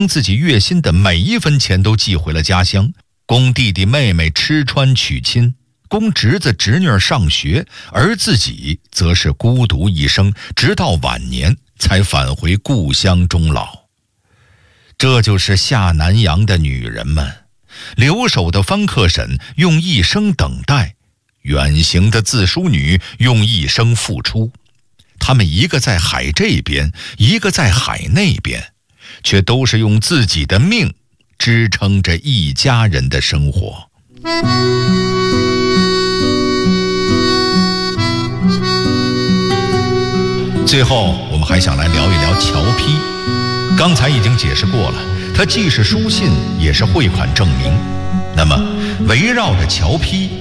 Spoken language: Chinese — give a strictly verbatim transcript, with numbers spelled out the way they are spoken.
自己月薪的每一分钱都寄回了家乡，供弟弟妹妹吃穿娶亲，供侄子侄女上学，而自己则是孤独一生，直到晚年才返回故乡终老。这就是下南洋的女人们，留守的方克婶用一生等待，远行的自梳女用一生付出。他们一个在海这边，一个在海那边，却都是用自己的命支撑着一家人的生活。最后我们还想来聊一聊侨批。刚才已经解释过了，它既是书信也是汇款证明。那么围绕着侨批